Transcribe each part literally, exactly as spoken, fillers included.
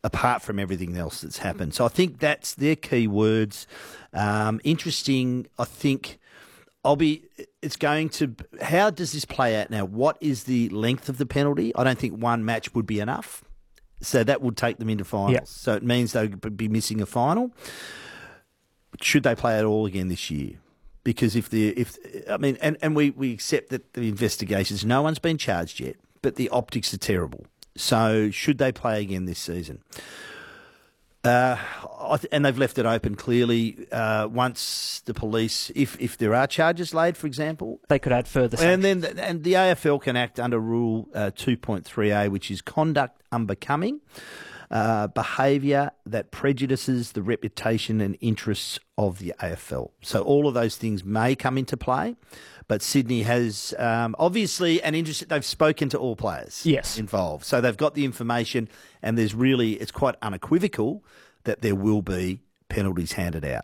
apart from everything else that's happened. So I think that's their key words. Um, interesting, I think. I'll be. It's going to. How does this play out now? What is the length of the penalty? I don't think one match would be enough. So that would take them into finals. Yep. So it means they would be missing a final. Should they play it all again this year? Because if the if I mean, and, and we, we accept that the investigations, no one's been charged yet, but the optics are terrible. So should they play again this season? Uh, I th- and they've left it open clearly. Uh, once the police, if if there are charges laid, for example, they could add further and sanctions. then the, and the A F L can act under Rule uh, two point three A, which is conduct unbecoming, uh, behaviour that prejudices the reputation and interests of the A F L. So all of those things may come into play. But Sydney has um, obviously an interest. They've spoken to all players yes. involved. So they've got the information, and there's really, it's quite unequivocal that there will be penalties handed out.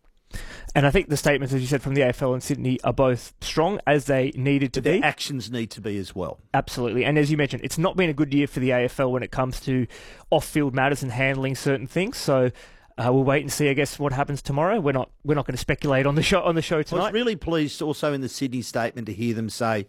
And I think the statements, as you said, from the A F L and Sydney are both strong as they needed to but be. Their actions need to be as well. Absolutely. And as you mentioned, it's not been a good year for the A F L when it comes to off-field matters and handling certain things. So Uh, we'll wait and see, I guess, what happens tomorrow. We're not we're not going to speculate on the show on the show tonight. I was really pleased also in the Sydney statement to hear them say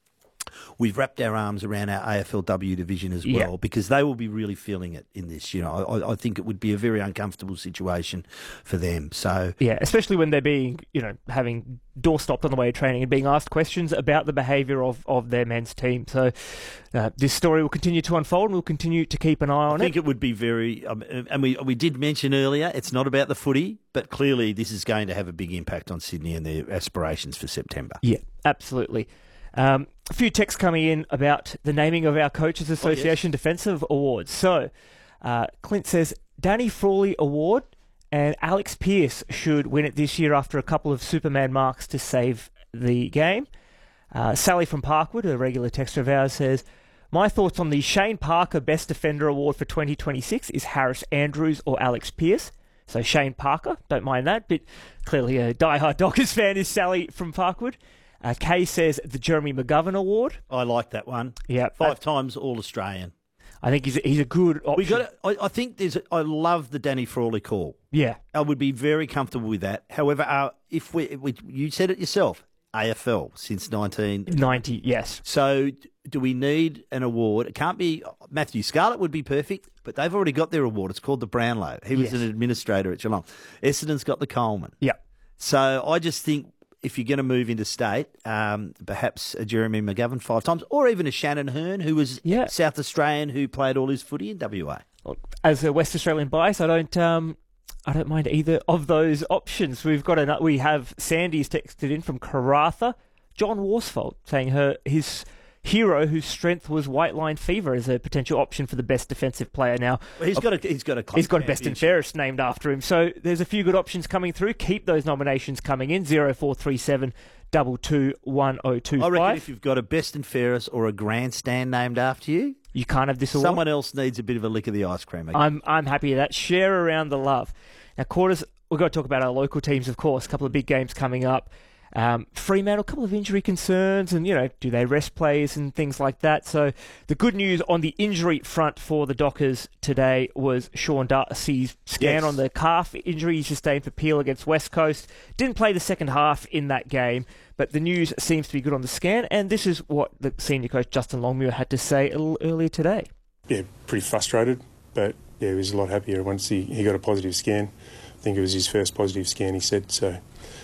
we've wrapped our arms around our A F L W division as well, yeah. because they will be really feeling it in this. You know, I, I think it would be a very uncomfortable situation for them. So yeah, especially when they're being, you know, having door stopped on the way of training and being asked questions about the behaviour of, of their men's team. So uh, this story will continue to unfold, and we'll continue to keep an eye on it. I think it. it would be very, um, and we we did mention earlier, it's not about the footy, but clearly this is going to have a big impact on Sydney and their aspirations for September. Yeah, absolutely. Um, a few texts coming in about the naming of our Coaches Association oh, yes. Defensive Awards. So, uh, Clint says, Danny Frawley Award and Alex Pearce should win it this year after a couple of Superman marks to save the game. Uh, Sally from Parkwood, a regular texter of ours, says, my thoughts on the Shane Parker Best Defender Award for twenty twenty-six is Harris Andrews or Alex Pearce. So Shane Parker, don't mind that, but clearly a diehard Dockers fan is Sally from Parkwood. Uh, Kay says the Jeremy McGovern Award. I like that one. Yeah, five uh, times All-Australian. I think he's a, he's a good option. We got. To, I, I think there's. A, I love the Danny Frawley call. Yeah, I would be very comfortable with that. However, uh, if we, we, you said it yourself, A F L since nineteen ninety. Yes. So do we need an award? It can't be Matthew Scarlett would be perfect, but they've already got their award. It's called the Brownlow. He was yes. an administrator at Geelong. Essendon's got the Coleman. Yeah. So I just think, if you're going to move into state, um, perhaps a Jeremy McGovern five times, or even a Shannon Hearn, who was yeah. South Australian, who played all his footy in W A. As a West Australian bias, I don't, um, I don't mind either of those options. We've got an, we have Sandy's texted in from Karratha, John Worsfold, saying her his hero whose strength was white line fever as a potential option for the best defensive player. Now well, he's got a he's got a he's got a best and fairest named after him. So there's a few good options coming through. Keep those nominations coming in. Zero four three seven double two one zero two five. I reckon if you've got a best and fairest or a grandstand named after you, you can't have this award. Someone else needs a bit of a lick of the ice cream. Again. I'm I'm happy with that. Share around the love. Now quarters. We've got to talk about our local teams, of course. A couple of big games coming up. Um, Fremantle, a couple of injury concerns, and, you know, do they rest players and things like that? So the good news on the injury front for the Dockers today was Sean Darcy's scan yes. on the calf injury he sustained for Peel against West Coast. Didn't play the second half in that game, but the news seems to be good on the scan, and this is what the senior coach Justin Longmuir had to say a little earlier today. Yeah, pretty frustrated, but yeah, he was a lot happier once he, he got a positive scan. I think it was his first positive scan, he said, so...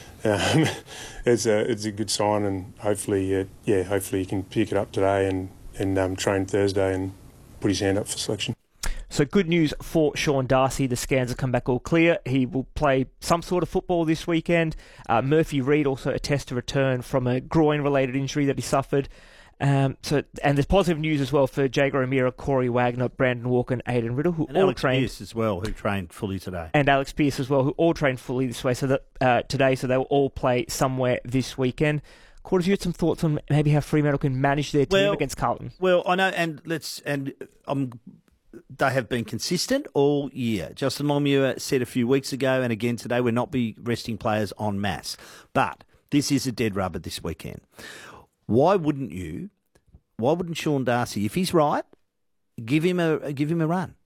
Um, it's a it's a good sign, and hopefully, uh, yeah, hopefully he can pick it up today and and um, train Thursday and put his hand up for selection. So good news for Sean Darcy. The scans have come back all clear. He will play some sort of football this weekend. Uh, Murphy Reid also attests to return from a groin-related injury that he suffered. Um, so, and there's positive news as well for Jager O'Meara, Corey Wagner, Brandon Walker, and Aidan Riddle, who and all Alex trained Pearce as well, who trained fully today, and Alex Pearce as well, who all trained fully this way. So that uh, today, so they will all play somewhere this weekend. Quarters, you had some thoughts on maybe how Fremantle can manage their team well, against Carlton? Well, I know, and let's and um, they have been consistent all year. Justin Longmuir said a few weeks ago, and again today, we'll not be resting players en masse. But this is a dead rubber this weekend. Why wouldn't you? Why wouldn't Sean Darcy, if he's right, give him a give him a run?